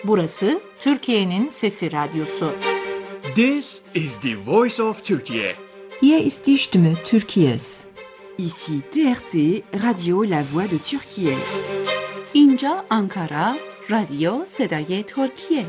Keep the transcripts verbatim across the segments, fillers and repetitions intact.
Burası Türkiye'nin Sesi Radyosu. This is the voice of Turkey. Hier ist die Stimme Türkiye's. Ici T R T, Radio La Voix de Türkiye. اینجا آنکارا، رادیو صدای ترکیه.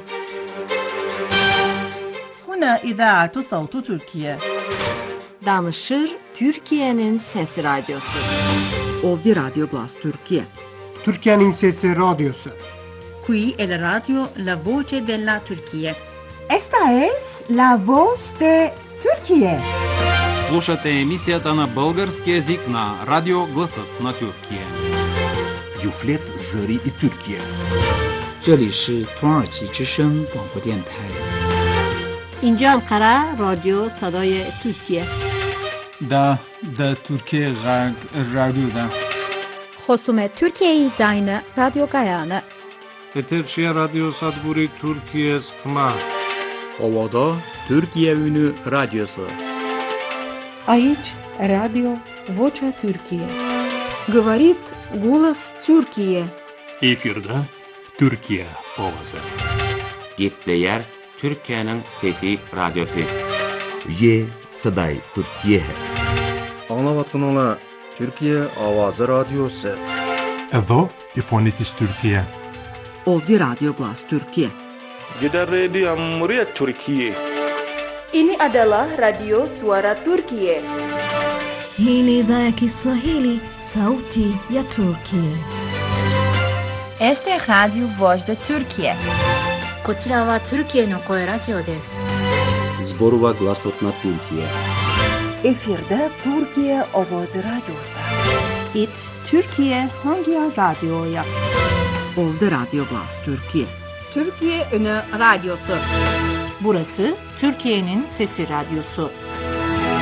هنا إذاعة صوت تركيا. Danışır Türkiye'nin Sesi Radyosu. Ovdje Radio Glas Türkiye. Türkiye'nin Sesi Radyosu. Qui è la radio La Voce della Turchia. Esta es la voz de Türkiye. Слушате емисията на български език на Радио Гласът на Türkiye. Юфлет Зари и Türkiye. 这里是土耳其之声广播电台。 اینجا انقره رادیو صدای ترکیه. دا دا ترکیه غرب رادیو دا. خصوم ترکیه داینه رادیو گایانه. Eterşehir Radyo Sadburi Türkiye Sıkma. Ovada Türkiye Ünü Radyosu. Aici Radio Vocea Türkiye. Говорит голос Türkiye. Efirde Türkiye Ovası. Gitleyer Türkiye'nin Fethi Radyosu. Ye Saday Türkiye. Anlavatkanlar Türkiye Avazı Radyosu. Evo İfonitis Türkiye. Ovdje Radio Glas Türkiye. Gidan Radio Muryat Türkiye. Ini adalah Radio Suara Turkiye. Hii ni idhaa ya Kiswahili, Sauti ya Turkiye. Este é Radio Voz de Turkiye. こちらはトルキエの声ラジオです。 Zborova Glasotna Türkiye. Efirde Türkiye Ovozi Radyosu. It Türkiye Hangi Radyo'ya? Ovdje Radio Glas Türkiye. Türkiye Ünü Radyosu. Burası Türkiye'nin Sesi Radyosu.